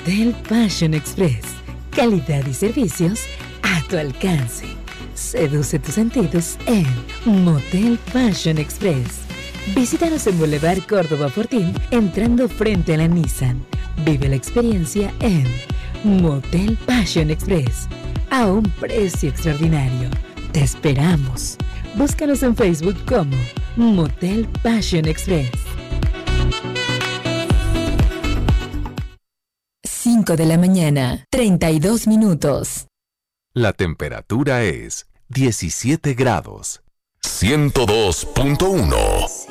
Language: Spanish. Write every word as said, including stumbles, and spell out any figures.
Motel Passion Express. Calidad y servicios a tu alcance. Seduce tus sentidos en Motel Passion Express. Visítanos en Boulevard Córdoba Fortín, entrando frente a la Nissan. Vive la experiencia en Motel Passion Express, a un precio extraordinario. Te esperamos. Búscanos en Facebook como Motel Passion Express. cinco de la mañana, treinta y dos minutos. La temperatura es diecisiete grados. ciento dos punto uno